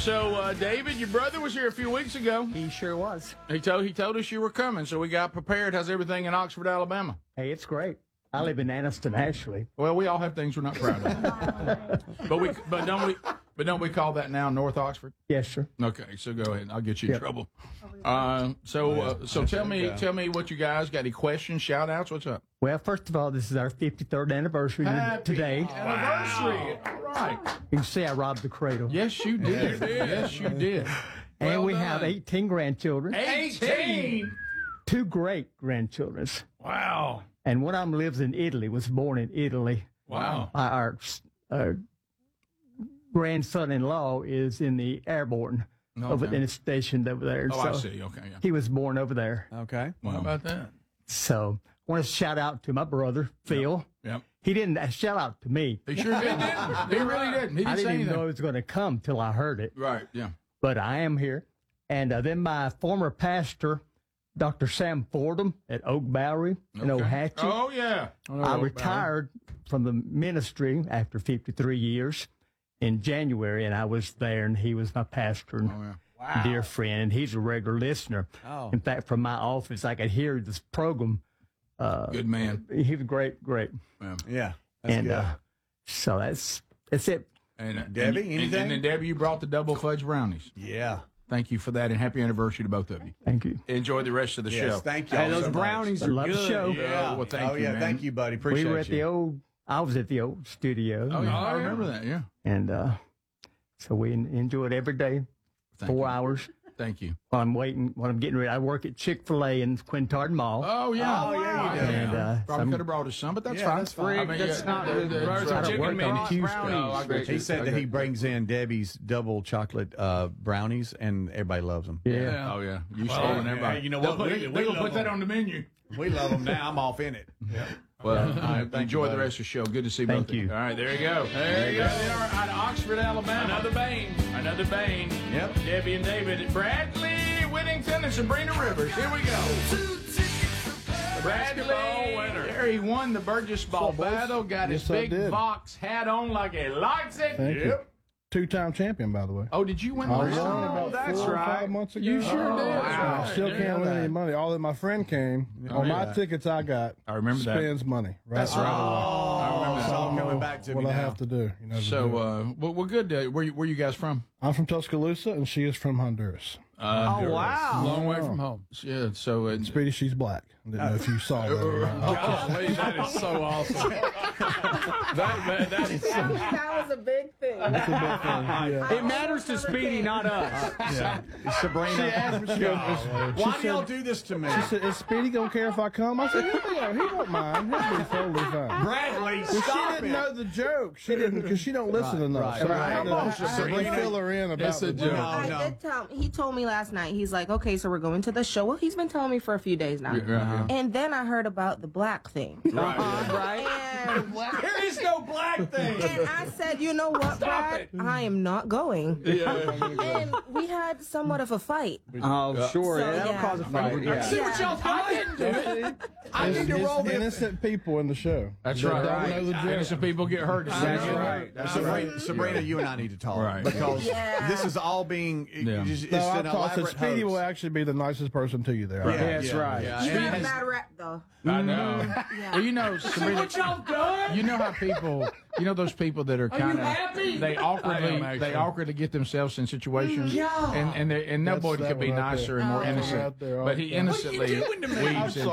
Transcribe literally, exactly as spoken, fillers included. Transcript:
So, uh, David, your brother was here a few weeks ago. He sure was. He told he told us you were coming, so we got prepared. How's everything in Oxford, Alabama? Hey, it's great. I live in Anniston, actually. Well, we all have things we're not proud of. but we, but don't we, but don't we call that now North Oxford? Yes, sir. Okay, so go ahead. I'll get you in Yep. trouble. Uh, so, uh, so tell me, tell me what you guys got. Any questions, shout outs? What's up? Well, first of all, this is our fifty-third anniversary today. Anniversary. All right. You can see I robbed the cradle. Yes, you did. Yes, you did. And Well we done. have eighteen grandchildren, Eighteen. two great grandchildren. Wow. And one of them lives in Italy, was born in Italy. Wow. Uh, Our uh, grandson-in-law is in the airborne, over Okay. in a station over there. Oh, I So see. Okay. Yeah. he was born over there. Okay. How about that? So I want to shout out to my brother, Phil. Yep. He didn't uh, shout out to me. He sure did. didn't he? He really didn't. He didn't I say didn't even anything. know it was going to come till I heard it. Right. Yeah. But I am here. And uh, then my former pastor, Doctor Sam Fordham at Oak Bowery in Okay. Ohatchee. Oh yeah. I retired from the ministry after fifty-three years in January, and I was there, and he was my pastor and Oh, Wow. dear friend, and he's a regular listener. Oh. In fact, from my office, I could hear this program. Uh, Good man. He was great, great. Yeah. Yeah. That's and good. uh, so that's that's it. And uh, Debbie, and, anything? And, and then Debbie, you brought the double fudge brownies. yeah. Thank you for that, and happy anniversary to both of you. Thank you. Enjoy the rest of the Yes. show. Thank you. Hey, those brownies I are love good. the show. Yeah. Oh, well, thank oh, you, yeah. man. Thank you, buddy. Appreciate We were at you. the old. I was at the old studio. Oh, yeah, I remember that. Yeah. And uh, so we en- enjoy it every day, Thank four you. hours. Thank you. While I'm waiting, while I'm getting ready, I work at Chick-fil-A in Quintard Mall. Oh yeah. Oh, yeah, you do. And, uh, Probably some- could have brought us some, but that's Yeah, fine. that's fine. I mean, That's yeah, not the- the the- birds the- are I chicken work meat on Tuesday. No, I agree. He said that he brings in Debbie's double chocolate uh, brownies, and everybody loves them. Yeah. Oh yeah. You stolen yeah, everybody. you know They'll what? put, We- we they'll love put that them. on the menu. We love them now. I'm off in it. Well, thank you, enjoy the buddy. rest of the show. Good to see Thank both of you. you. All right, there you go. There you go. They are out of Oxford, Alabama. Another Bain. Another Bain. Yep. Debbie and David. Bradley Whittington and Sabrina Rivers. Here we go. Bradley. There he won the Burgess Ball battle. Got his Yes, I big did. Vox hat on like he likes it. Thank you. Two-time champion, by the way. Oh, did you win I the won race? about that's four or right. five months ago. You sure Oh, did. wow. I still There you can't go. win any money. All that my friend came on yeah. my tickets I got. I remember that. spends money. Right That's right. I remember It's that. all I coming know back to what me I now. have to do. You know, to do So, it. uh, well, well good. Uh, where, you- where you guys from? I'm from Tuscaloosa, and she is from Honduras. Uh, Oh, wow. Long way from home. Yeah, so uh, Speedy, she's black. I didn't know if you saw that. Or not. Golly, that is so awesome. that, that, that is so, That was a big thing. It's a big thing. Yeah. it matters to Speedy, not us. Yeah. Sabrina. She asked me, she goes, Why do y'all do this to me? she said, is Speedy going to care if I come? I said, yeah, he won't mind. He'll be totally fine. Bradley, Well, she stop didn't it. know the joke. She didn't because she don't listen enough. right, so right. I had Come on, to Sabrina. fill her in about It's a the joke. joke. No, I no. did tell he told me last night. He's like, okay, so we're going to the show. Well, he's been telling me for a few days now. Yeah, yeah. And then I heard about the black thing. Right. Right? And, There is no black thing. and I said, you know what, Brad? I am not going. And we had somewhat of a fight. Oh, sure. So, yeah, that'll yeah. cause a fight. Yeah. See what y'all doing? I need to It's roll this. innocent people in the show. That's that right. Don't know the joke. Innocent people get hurt. That's right. Uh, Sabrina, Sabrina, you and I need to talk Right. because Yeah. this is all being. it- Yeah. It's, it's No, I an thought that elaborate Speedy hoax. will actually be the nicest person to you there. Yeah, That's yeah, right. Yeah. You And got a has- bad rap, though. I know. Yeah. Well, you know, Sabrina, what y'all done? you know how people, you know those people that are kind happy? of, they I awkwardly, am, actually. they awkwardly get themselves in situations, Yeah. and and they, and That's nobody that could be one right nicer there. and more Oh. innocent, Right there, but he right there. innocently What you doing to me? weaves I'm into